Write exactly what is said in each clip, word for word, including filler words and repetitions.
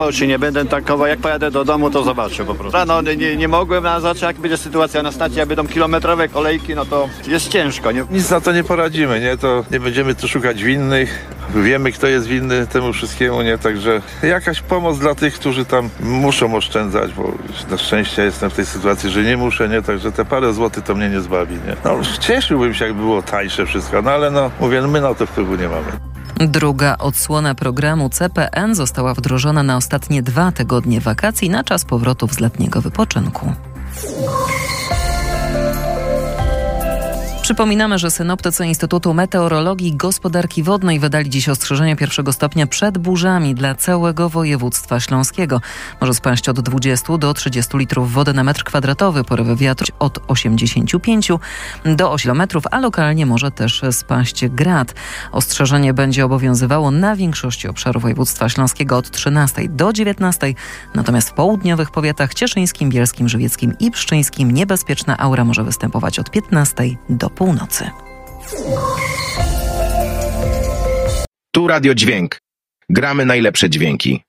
Czy nie będę tankował, jak pojadę do domu, to zobaczę po prostu. No nie, nie mogłem, a zobaczę jak będzie sytuacja na stacji, jak będą kilometrowe kolejki, no to jest ciężko, nie? Nic na to nie poradzimy, nie? To nie będziemy tu szukać winnych. Wiemy, kto jest winny temu wszystkiemu, nie? Także jakaś pomoc dla tych, którzy tam muszą oszczędzać, bo na szczęście jestem w tej sytuacji, że nie muszę, nie? Także te parę złotych to mnie nie zbawi, nie? No cieszyłbym się, jakby było tańsze wszystko, no ale no mówię, no, my na to wpływu nie mamy. Druga odsłona programu C P N została wdrożona na ostatnie dwa tygodnie wakacji na czas powrotów z letniego wypoczynku. Przypominamy, że synoptycy Instytutu Meteorologii i Gospodarki Wodnej wydali dziś ostrzeżenie pierwszego stopnia przed burzami dla całego województwa śląskiego. Może spaść od dwudziestu do trzydziestu litrów wody na metr kwadratowy, porywy wiatru od osiemdziesięciu pięciu do ośmiu kilometrów, a lokalnie może też spaść grad. Ostrzeżenie będzie obowiązywało na większości obszarów województwa śląskiego od trzynastej do dziewiętnastej, natomiast w południowych powiatach cieszyńskim, bielskim, żywieckim i pszczyńskim niebezpieczna aura może występować od piętnastej do północy. Tu Radio Dźwięk. Gramy najlepsze dźwięki.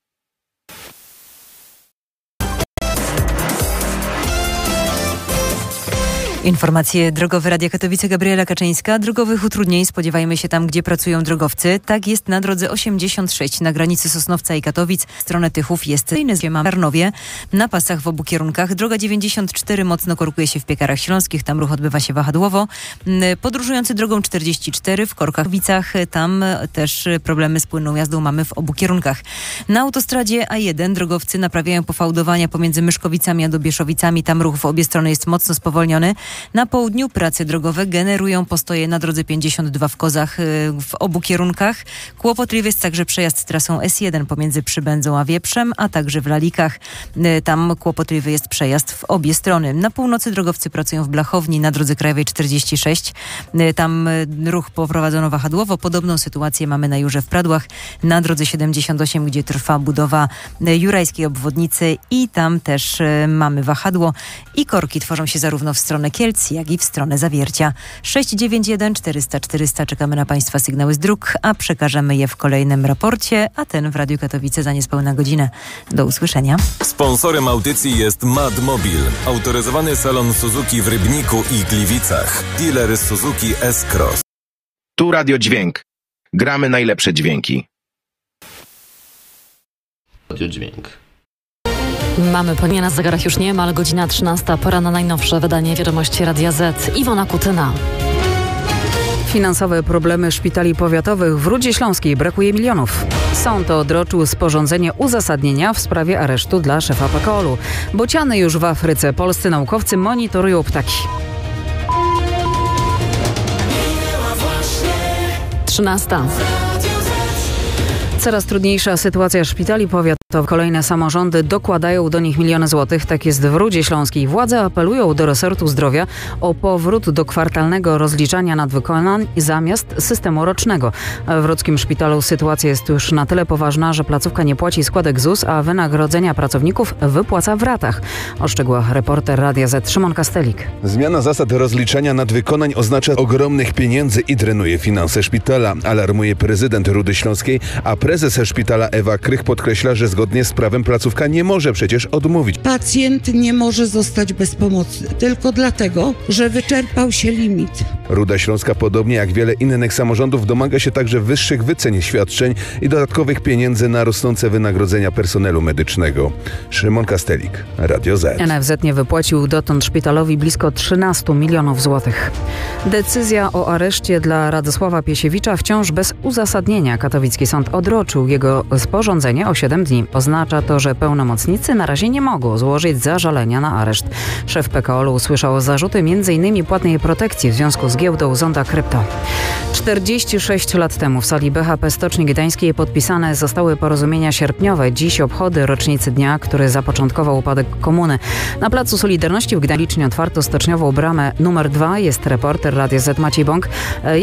Informacje drogowe Radia Katowice, Gabriela Kaczyńska. Drogowych utrudnień spodziewajmy się tam, gdzie pracują drogowcy. Tak jest na drodze osiemdziesiąt sześć na granicy Sosnowca i Katowic. W stronę Tychów jest w Tarnowie. Na pasach w obu kierunkach. Droga dziewięćdziesiąt cztery mocno korkuje się w Piekarach Śląskich. Tam ruch odbywa się wahadłowo. Podróżujący drogą czterdzieści cztery w Korkach-Wicach. Tam też problemy z płynną jazdą mamy w obu kierunkach. Na autostradzie A jeden drogowcy naprawiają pofałdowania pomiędzy Myszkowicami a Dobieszowicami. Tam ruch w obie strony jest mocno spowolniony. Na południu prace drogowe generują postoje na drodze pięćdziesiąt dwa w Kozach w obu kierunkach. Kłopotliwy jest także przejazd trasą S jeden pomiędzy Przybędzą a Wieprzem, a także w Lalikach. Tam kłopotliwy jest przejazd w obie strony. Na północy drogowcy pracują w Blachowni na drodze krajowej czterdzieści sześć. Tam ruch poprowadzono wahadłowo. Podobną sytuację mamy na Jurze w Pradłach, na drodze siedemdziesiąt osiem, gdzie trwa budowa jurajskiej obwodnicy i tam też mamy wahadło i korki tworzą się zarówno w stronę Kielc, jak i w stronę Zawiercia. sześć dziewięć jeden czterysta czterysta. Czekamy na Państwa sygnały z dróg, a przekażemy je w kolejnym raporcie, a ten w Radiu Katowice za niespełna godzinę. Do usłyszenia. Sponsorem audycji jest Madmobil, autoryzowany salon Suzuki w Rybniku i Gliwicach. Dealer Suzuki S-Cross. Tu Radio Dźwięk. Gramy najlepsze dźwięki. Radio Dźwięk. Mamy po nie na zegarach już niemal godzina trzynasta. Pora na najnowsze wydanie Wiadomości Radia Z. Iwona Kutyna. Finansowe problemy szpitali powiatowych w Rudzie Śląskiej. Brakuje milionów. Sąd odroczył sporządzenie uzasadnienia w sprawie aresztu dla szefa P K O L-u. Bociany już w Afryce. Polscy naukowcy monitorują ptaki. trzynasta. Coraz trudniejsza sytuacja szpitali powiatowych. Kolejne samorządy dokładają do nich miliony złotych. Tak jest w Rudzie Śląskiej. Władze apelują do resortu zdrowia o powrót do kwartalnego rozliczania nadwykonań zamiast systemu rocznego. W Rudzkim Szpitalu sytuacja jest już na tyle poważna, że placówka nie płaci składek Z U S, a wynagrodzenia pracowników wypłaca w ratach. O szczegółach reporter Radia Z Szymon Kastelik. Zmiana zasad rozliczania nadwykonań oznacza ogromnych pieniędzy i drenuje finanse szpitala, alarmuje prezydent Rudy Śląskiej, a prezes szpitala Ewa Krych podkreśla, że zgodnie z prawem placówka nie może przecież odmówić. Pacjent nie może zostać bez pomocy tylko dlatego, że wyczerpał się limit. Ruda Śląska, podobnie jak wiele innych samorządów, domaga się także wyższych wycen świadczeń i dodatkowych pieniędzy na rosnące wynagrodzenia personelu medycznego. Szymon Kastelik, Radio Z. N F Z nie wypłacił dotąd szpitalowi blisko trzynastu milionów złotych. Decyzja o areszcie dla Radosława Piesiewicza wciąż bez uzasadnienia. Katowicki sąd odroczył jego sporządzenie o siedem dni. Oznacza to, że pełnomocnicy na razie nie mogą złożyć zażalenia na areszt. Szef P K O L-u usłyszał zarzuty m in płatnej protekcji w związku z giełdą Zonda Krypto. czterdzieści sześć lat temu w sali B H P Stoczni Gdańskiej podpisane zostały porozumienia sierpniowe. Dziś obchody rocznicy dnia, który zapoczątkował upadek komuny. Na Placu Solidarności w Gdańsku licznie otwarto stoczniową bramę numer dwa. Jest reporter Radia Z Maciej Bąk.